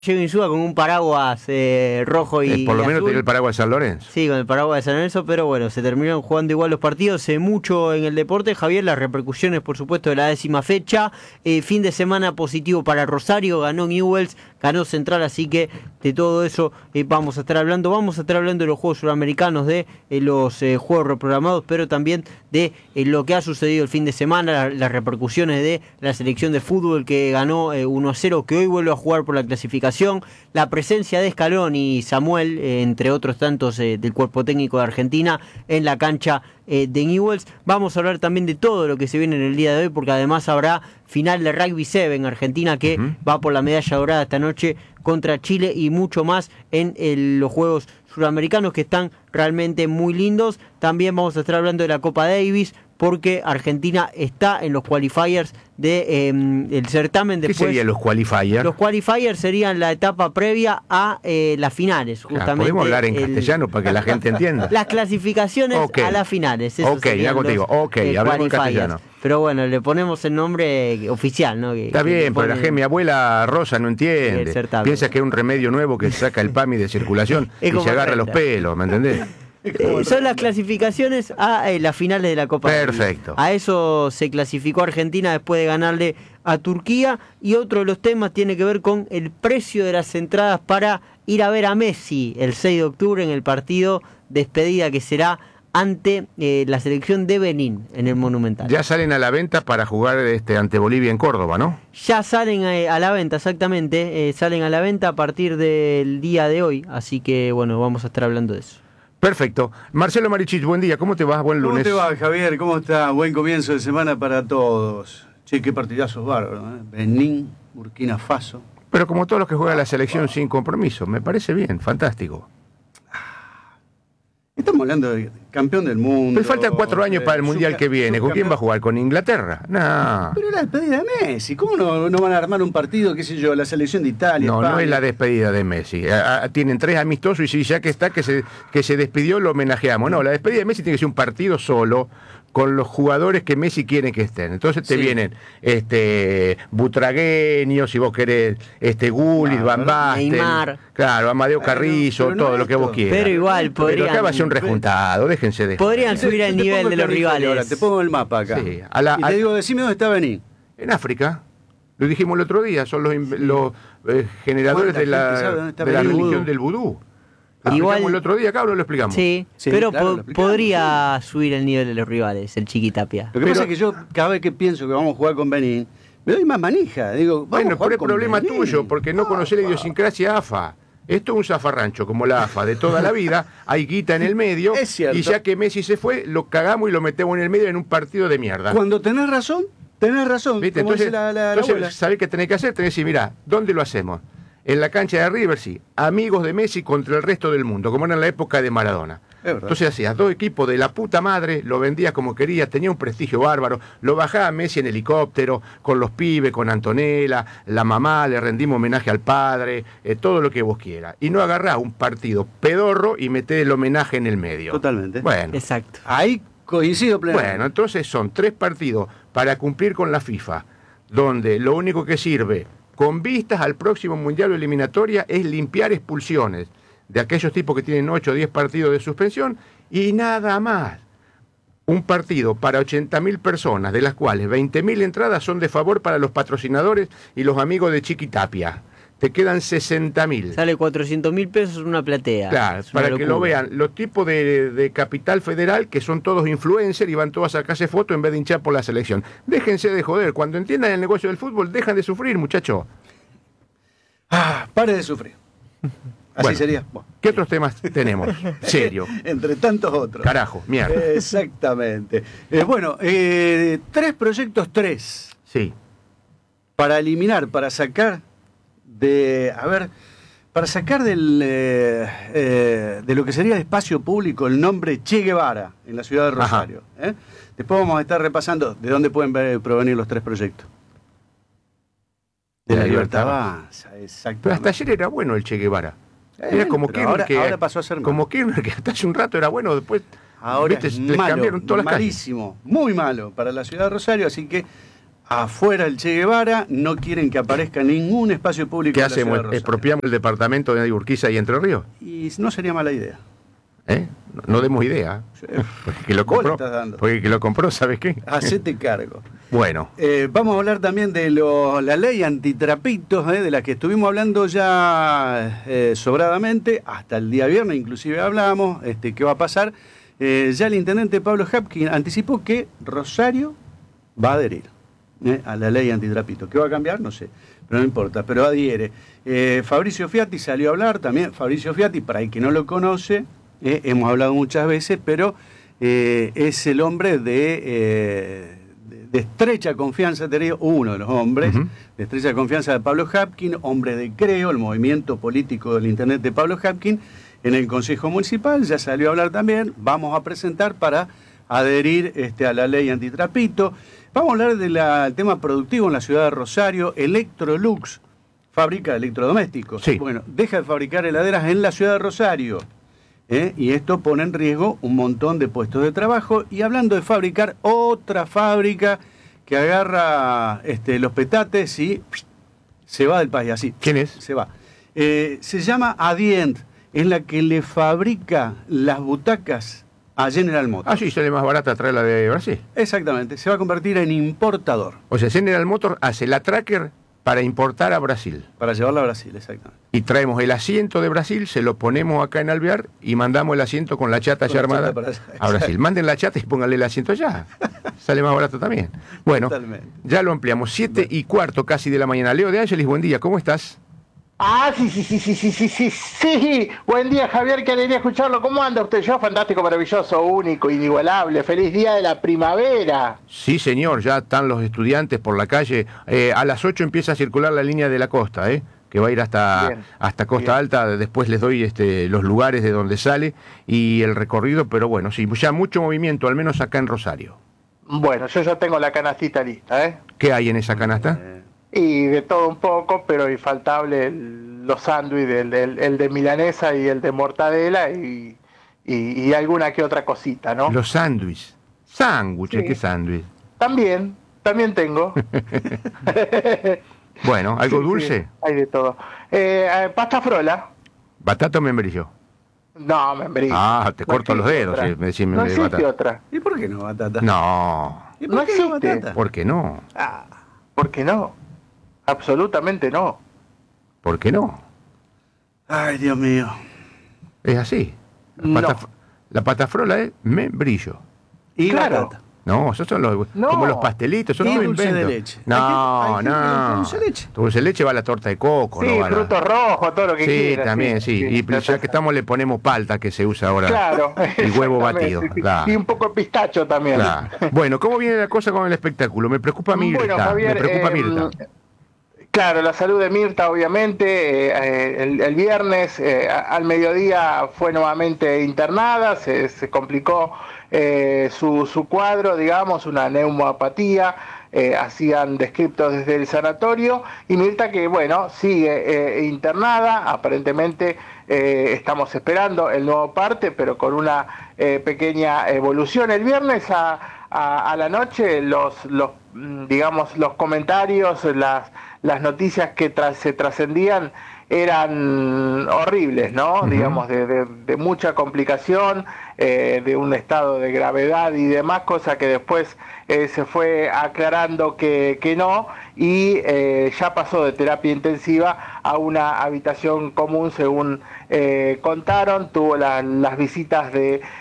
Llego Insúa con un paraguas rojo y por lo menos azul. tenía el paraguas de San Lorenzo. Sí, con el paraguas de San Lorenzo, pero bueno, se terminaron jugando igual los partidos. Mucho en el deporte, Javier, las repercusiones, por supuesto, de la 10ª fecha. Fin de semana positivo para Rosario, ganó Newell's, ganó Central, así que de todo eso vamos a estar hablando. Vamos a estar hablando de los Juegos Suramericanos, de los Juegos reprogramados, pero también de lo que ha sucedido el fin de semana, las repercusiones de la selección de fútbol que ganó 1-0, que hoy vuelve a jugar por la clasificación. La presencia de Scaloni y Samuel, entre otros tantos del cuerpo técnico de Argentina, en la cancha de Newell's. Vamos a hablar también de todo lo que se viene en el día de hoy, porque además habrá final de Rugby 7 en Argentina, que va por la medalla dorada esta noche contra Chile, y mucho más en los Juegos Suramericanos, que están realmente muy lindos. También vamos a estar hablando de la Copa Davis, porque Argentina está en los qualifiers del certamen. ¿Qué serían los qualifiers? Los qualifiers serían la etapa previa a las finales, justamente. Podemos hablar en castellano para que la gente entienda. Las clasificaciones a las finales. Ya contigo. Hablamos en castellano. Pero bueno, le ponemos el nombre oficial, ¿no? Está bien, pero mi abuela Rosa no entiende. Piensa que es un remedio nuevo que saca el PAMI de circulación y se agarra los pelos, ¿me entendés? Son las clasificaciones a las finales de la Copa. Perfecto. A eso se clasificó Argentina después de ganarle a Turquía. Y otro de los temas tiene que ver con el precio de las entradas para ir a ver a Messi el 6 de octubre en el partido despedida que será ante la selección de Benín en el Monumental. Ya salen a la venta para jugar ante Bolivia en Córdoba, ¿no? Ya salen a la venta, exactamente. Salen a la venta a partir del día de hoy. Así que bueno, vamos a estar hablando de eso. Perfecto. Marcelo Marichich, buen día. ¿Cómo te vas? Buen lunes. ¿Cómo te va, Javier? ¿Cómo está? Buen comienzo de semana para todos. Che, qué partidazos bárbaros, ¿eh? Benín, Burkina Faso. Pero como todos los que juegan la selección sin compromiso, me parece bien, fantástico. Estamos hablando de campeón del mundo. Pero faltan 4 años para el Mundial que viene. ¿Con quién va a jugar? ¿Con Inglaterra? No. Pero la despedida de Messi. ¿Cómo no van a armar un partido, qué sé yo, la selección de Italia? No, España? no es la despedida de Messi. Tienen 3 amistosos y si ya que está, que se despidió, lo homenajeamos. No, la despedida de Messi tiene que ser un partido solo, con los jugadores que Messi quiere que estén. Entonces te vienen Butragueño, si vos querés, Gullit, Van Basten, Neymar. Claro, Amadeo Carrizo, pero no todo lo que vos quieras. Pero igual podrían... Pero acá va a ser un rejuntado, déjense de... Podrían subir el nivel de los rivales. Ahora, te pongo el mapa acá. Sí, y te digo, decime dónde está Benín. En África. Lo dijimos el otro día, son los generadores de la religión del vudú. Igual el otro día, cabrón, lo explicamos. Sí, pero claro, podría subir el nivel de los rivales, el Chiquitapia. Lo que pasa es que yo, cada vez que pienso que vamos a jugar con Benín, me doy más manija. Digo, bueno, por el problema Benín. tuyo, porque no conocés la idiosincrasia AFA. Esto es un zafarrancho, como la AFA de toda la vida. Hay guita en el medio. Es cierto. Y ya que Messi se fue, lo cagamos y lo metemos en el medio en un partido de mierda. Cuando tenés razón. ¿Viste? Entonces, abuela. ¿sabés qué tenés que hacer? Tenés que decir, mirá, ¿dónde lo hacemos? En la cancha de River, sí. Amigos de Messi contra el resto del mundo, como era en la época de Maradona. Entonces hacías 2 equipos de la puta madre, lo vendías como querías, tenía un prestigio bárbaro, lo bajaba Messi en helicóptero, con los pibes, con Antonella, la mamá, le rendimos homenaje al padre, todo lo que vos quieras. Y no agarrás un partido pedorro y metés el homenaje en el medio. Totalmente. Bueno. Exacto. Ahí coincido plenamente. Bueno, entonces son 3 partidos para cumplir con la FIFA, donde lo único que sirve con vistas al próximo Mundial o eliminatoria es limpiar expulsiones de aquellos tipos que tienen 8 o 10 partidos de suspensión y nada más. Un partido para 80.000 personas, de las cuales 20.000 entradas son de favor para los patrocinadores y los amigos de Chiquitapia. Te quedan 60.000. Sale 400.000 pesos una platea. Claro, para que lo vean los tipos de Capital Federal, que son todos influencers y van todos a sacarse fotos en vez de hinchar por la selección. Déjense de joder. Cuando entiendan el negocio del fútbol, dejan de sufrir, muchachos. Pare de sufrir. Así bueno, sería. Bueno. ¿Qué otros temas tenemos? Serio. Entre tantos otros. Carajo, mierda. Exactamente. 3 proyectos, 3. Sí. Para eliminar, para sacar de lo que sería el espacio público el nombre Che Guevara en la ciudad de Rosario. Después vamos a estar repasando de dónde pueden provenir los 3 proyectos. De la libertad avanza, exactamente. Pero hasta ayer era bueno el Che Guevara. Era como Kirchner, ahora pasó a ser malo. Como Kirchner, que hasta hace un rato era bueno, después ahora ¿viste? es Les malo, cambiaron todas las malísimo, muy malo para la ciudad de Rosario, así que afuera el Che Guevara, no quieren que aparezca ningún espacio público. ¿Qué en la ciudad hacemos? de Rosario. ¿Expropiamos el departamento de Urquiza y Entre Ríos? Y no sería mala idea. No demos idea. Porque que lo Vos le compró, estás dando. porque que lo compró, ¿sabes qué? Hacete cargo. Bueno, Vamos a hablar también de la ley antitrapitos, de la que estuvimos hablando ya sobradamente, hasta el día viernes inclusive hablamos, qué va a pasar. Ya el intendente Pablo Hapkin anticipó que Rosario va a adherir a la ley antitrapitos. ¿Qué va a cambiar? No sé, pero no importa, pero adhiere. Fabricio Fiatti salió a hablar también. Fabricio Fiatti, para el que no lo conoce, hemos hablado muchas veces, pero es el hombre de estrecha confianza, te digo, uno de los hombres de estrecha confianza de Pablo Hapkin, hombre de Creo, el movimiento político del internet de Pablo Hapkin, en el Consejo Municipal, ya salió a hablar también. Vamos a presentar para adherir a la ley antitrapito. Vamos a hablar del tema productivo en la ciudad de Rosario. Electrolux fabrica electrodomésticos. Sí. Bueno, deja de fabricar heladeras en la ciudad de Rosario. Y esto pone en riesgo un montón de puestos de trabajo. Y hablando de fabricar, otra fábrica que agarra los petates y se va del país, así. ¿quién es? Se va. Se llama Adient, es la que le fabrica las butacas a General Motors. Ah, sí, sale más barata traerla de Brasil. Exactamente, se va a convertir en importador O sea, General Motors hace la Tracker para importar a Brasil. para llevarla a Brasil, exactamente. Y traemos el asiento de Brasil, se lo ponemos acá en Alvear y mandamos el asiento con la chata Con ya la chata armada para allá, a Brasil. exacto. Manden la chata y pónganle el asiento allá. Sale más barato también. Bueno, Totalmente. ya lo ampliamos. 7:15 casi de la mañana. Leo de Ángeles, buen día, ¿cómo estás? Ah, sí. Buen día, Javier, qué alegría escucharlo. ¿Cómo anda usted? Yo, fantástico, maravilloso, único, inigualable. Feliz día de la primavera. Sí, señor, ya están los estudiantes por la calle. A las 8 empieza a circular la línea de la costa, que va a ir hasta Costa bien. Alta. Después les doy los lugares de donde sale y el recorrido, pero bueno, sí, ya mucho movimiento, al menos acá en Rosario. Bueno, yo ya tengo la canastita lista, ¿eh? ¿Qué hay en esa canasta? Y de todo un poco, pero infaltable los sándwiches, el de milanesa y el de mortadela y alguna que otra cosita, ¿no? Los sándwiches. Sándwiches, Sí. ¿qué sándwich? También tengo. Bueno, ¿algo Sí, dulce? sí, hay de todo. Pasta frola. ¿Batata o membrillo? No, membrillo. Ah, te No corto los existe dedos otra. si me decís No membrillo de existe batata. otra. ¿Y por qué no batata? No, ¿Y No por qué no existe. batata? ¿por qué no? Ah, ¿Por qué no? Absolutamente no. ¿Por qué no? ay, Dios mío. Es así. No. La pata frola es membrillo. Y Claro. batata. No, esos son No. como los pastelitos, son Y todo dulce de invento. leche. No, Hay gente que le no. dulce de leche. Dulce de leche va a la torta de coco, Sí, no va a la- frutos rojos, todo lo que Sí, quieras. también, sí. Y ya ya está. que estamos le ponemos palta que se usa ahora. Claro. Y huevo exactamente, batido. sí. Claro. Y un poco de pistacho también. Claro. Bueno, ¿cómo viene la cosa con el espectáculo? Me preocupa Mirta. Bueno, Javier, me preocupa Mirta. Claro, la salud de Mirta, obviamente. El viernes al mediodía fue nuevamente internada, se complicó su cuadro, digamos, una neumoapatía. Hacían descriptos desde el sanatorio y Mirta que, bueno, sigue internada, aparentemente estamos esperando el nuevo parte, pero con una pequeña evolución. El viernes a la noche digamos, los comentarios, las noticias que se trascendían eran horribles, ¿no? Ujú. Digamos, de mucha complicación, de un estado de gravedad y demás, cosa que después se fue aclarando que no, y ya pasó de terapia intensiva a una habitación común, según contaron. Tuvo las visitas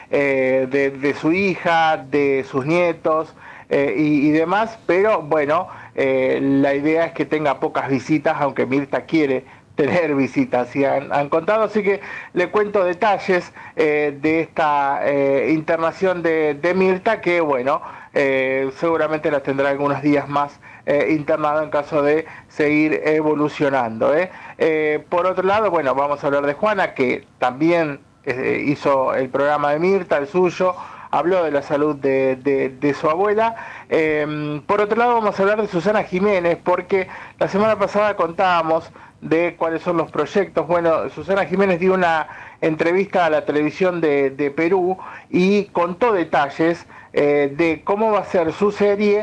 de su hija, de sus nietos, y demás, pero bueno, la idea es que tenga pocas visitas, aunque Mirta quiere tener visitas, y han contado, así que le cuento detalles de esta internación de Mirta, que bueno, seguramente la tendrá algunos días más internado en caso de seguir evolucionando. Por otro lado, bueno, vamos a hablar de Juana, que también hizo el programa de Mirta, el suyo, habló de la salud de su abuela. Por otro lado, vamos a hablar de Susana Jiménez, porque la semana pasada contábamos de cuáles son los proyectos. Bueno, Susana Jiménez dio una entrevista a la televisión de Perú y contó detalles de cómo va a ser su serie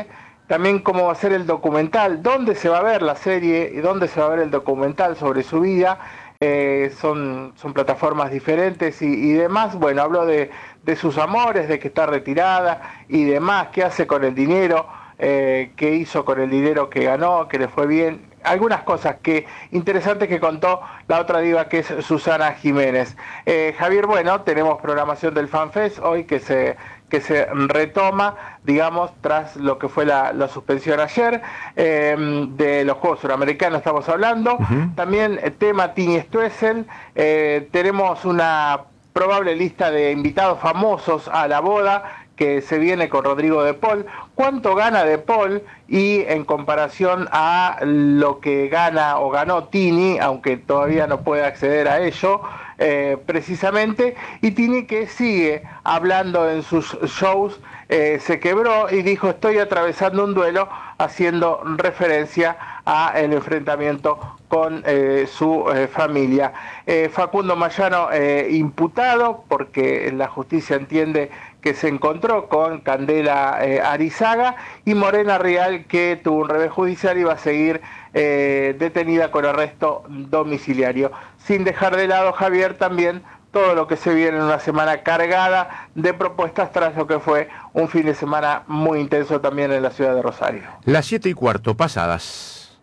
también cómo va a ser el documental, dónde se va a ver la serie y dónde se va a ver el documental sobre su vida. Son plataformas diferentes y demás. Bueno, habló de sus amores, de que está retirada y demás, qué hace con el dinero, qué hizo con el dinero que ganó, que le fue bien. Algunas cosas interesantes que contó la otra diva, que es Susana Jiménez. Javier, bueno, tenemos programación del FanFest hoy que se retoma, digamos, tras lo que fue la suspensión ayer, de los Juegos Suramericanos estamos hablando. También tema Tini Stoessel, tenemos una probable lista de invitados famosos a la boda que se viene con Rodrigo de Paul. ¿Cuánto gana de Paul? Y en comparación a lo que gana o ganó Tini, aunque todavía no puede acceder a ello, precisamente, y Tini, que sigue hablando en sus shows, se quebró y dijo: estoy atravesando un duelo, haciendo referencia a el enfrentamiento con su familia. Facundo Mayano, imputado porque la justicia entiende que se encontró con Candela Arizaga, y Morena Rial, que tuvo un revés judicial y va a seguir detenida con arresto domiciliario. Sin dejar de lado, Javier, también todo lo que se viene en una semana cargada de propuestas tras lo que fue un fin de semana muy intenso también en la ciudad de Rosario. Las 7:15 pasadas.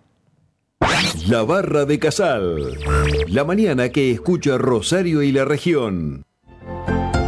La Barra de Casal. La mañana que escucha Rosario y la región.